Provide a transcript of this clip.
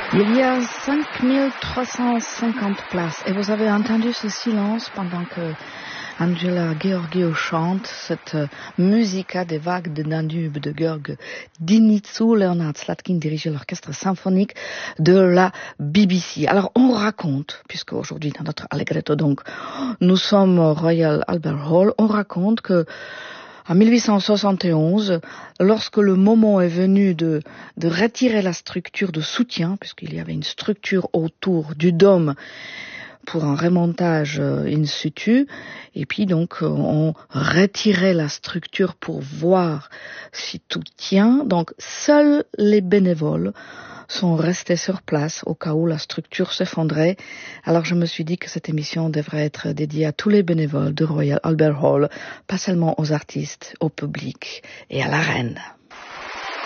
Il y a 5350 places et vous avez entendu ce silence pendant que Angela Gheorghiu chante cette musica des vagues de Danube de Georg Dinitzou. Leonard Slatkin dirigeait l'orchestre symphonique de la BBC. Alors on raconte, puisque aujourd'hui dans notre Allegretto donc nous sommes au Royal Albert Hall, on raconte que en 1871, lorsque le moment est venu de retirer la structure de soutien, puisqu'il y avait une structure autour du dôme pour un remontage in situ, et puis donc on retirait la structure pour voir si tout tient. Donc seuls les bénévoles sont restés sur place au cas où la structure s'effondrait. Alors je me suis dit que cette émission devrait être dédiée à tous les bénévoles de Royal Albert Hall, pas seulement aux artistes, au public et à la reine.